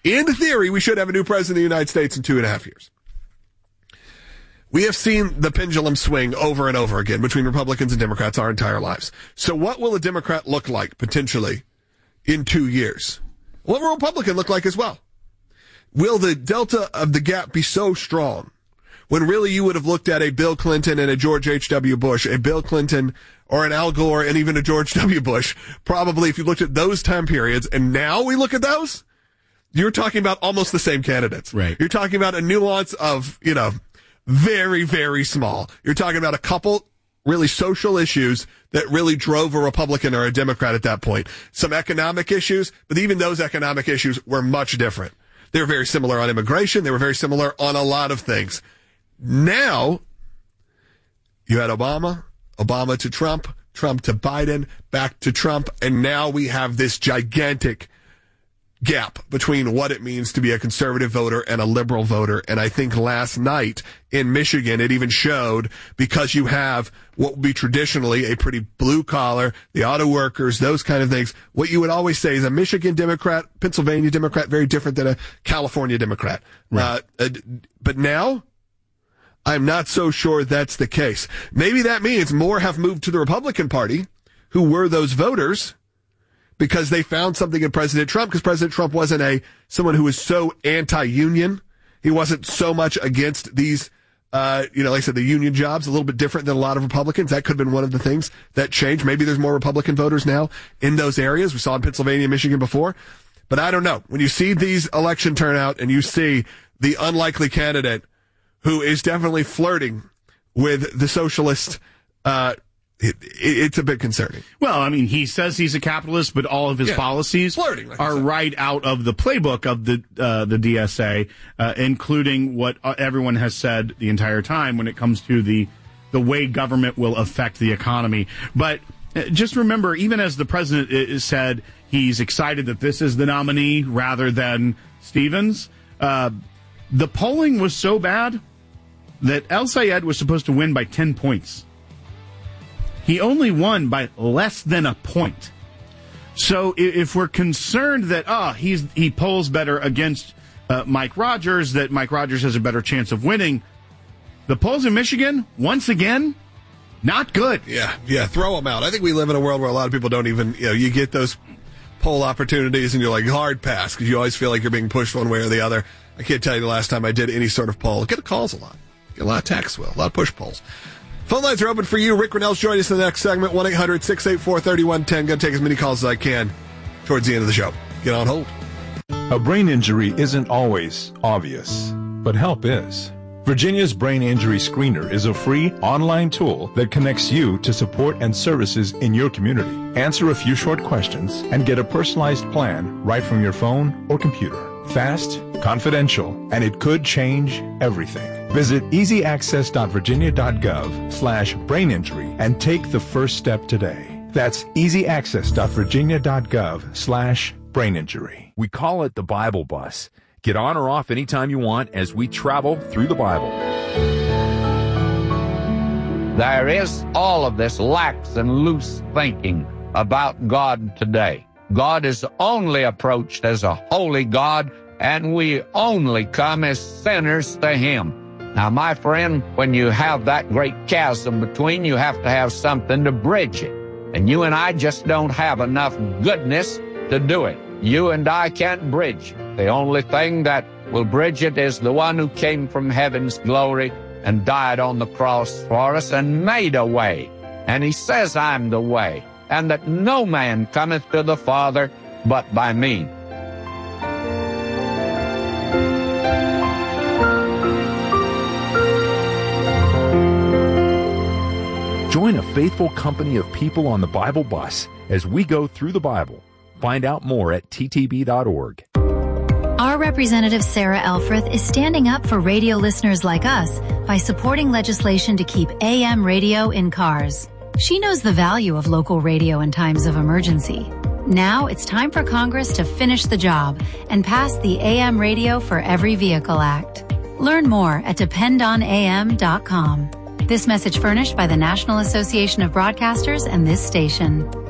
in theory, we should have a new president of the United States in 2.5 years. We have seen the pendulum swing over and over again between Republicans and Democrats our entire lives. So what will a Democrat look like, potentially, in 2 years? What will a Republican look like as well? Will the delta of the gap be so strong when really you would have looked at a Bill Clinton and a George H.W. Bush, a Bill Clinton or an Al Gore and even a George W. Bush, probably if you looked at those time periods, and now we look at those, you're talking about almost the same candidates. Right. You're talking about a nuance of, very, very small. You're talking about a couple really social issues that really drove a Republican or a Democrat at that point. Some economic issues, but even those economic issues were much different. They were very similar on immigration. They were very similar on a lot of things. Now, you had Obama to Trump, Trump to Biden, back to Trump, and now we have this gigantic gap between what it means to be a conservative voter and a liberal voter. And I think last night in Michigan, it even showed, because you have what would be traditionally a pretty blue collar, the auto workers, those kind of things. What you would always say is a Michigan Democrat, Pennsylvania Democrat, very different than a California Democrat. Right. But now, I'm not so sure that's the case. Maybe that means more have moved to the Republican Party, who were those voters, because they found something in President Trump, because President Trump wasn't someone who was so anti-union. He wasn't so much against these, like I said, the union jobs, a little bit different than a lot of Republicans. That could have been one of the things that changed. Maybe there's more Republican voters now in those areas. We saw in Pennsylvania and Michigan before. But I don't know. When you see these election turnout and you see the unlikely candidate who is definitely flirting with the socialist, it's a bit concerning. Well, I mean, he says he's a capitalist, but all of his policies are right out of the playbook of the DSA, including what everyone has said the entire time when it comes to the way government will affect the economy. But just remember, even as the president said he's excited that this is the nominee rather than Stevens, the polling was so bad that El Sayed was supposed to win by 10 points. He only won by less than a point. So if we're concerned that he polls better against Mike Rogers, that Mike Rogers has a better chance of winning, the polls in Michigan, once again, not good. Yeah, throw them out. I think we live in a world where a lot of people don't even, you get those poll opportunities and you're like, hard pass, because you always feel like you're being pushed one way or the other. I can't tell you the last time I did any sort of poll. I get calls a lot. Get a lot of texts, a lot of push polls. Phone lines are open for you. Rick Grinnell's joining us in the next segment, 1-800-684-3110. Going to take as many calls as I can towards the end of the show. Get on hold. A brain injury isn't always obvious, but help is. Virginia's Brain Injury Screener is a free online tool that connects you to support and services in your community. Answer a few short questions and get a personalized plan right from your phone or computer. Fast, confidential, and it could change everything. Visit easyaccess.virginia.gov/braininjury and take the first step today. That's easyaccess.virginia.gov/braininjury. We call it the Bible Bus. Get on or off anytime you want as we travel through the Bible. There is all of this lax and loose thinking about God today. God is only approached as a holy God, and we only come as sinners to Him. Now, my friend, when you have that great chasm between, you have to have something to bridge it. And you and I just don't have enough goodness to do it. You and I can't bridge it. The only thing that will bridge it is the one who came from heaven's glory and died on the cross for us and made a way. And He says, I'm the way, and that no man cometh to the Father but by me. Join a faithful company of people on the Bible Bus as we go through the Bible. Find out more at ttb.org. Our representative Sarah Elfreth is standing up for radio listeners like us by supporting legislation to keep AM radio in cars. She knows the value of local radio in times of emergency. Now it's time for Congress to finish the job and pass the AM Radio for Every Vehicle Act. Learn more at dependonam.com. This message furnished by the National Association of Broadcasters and this station.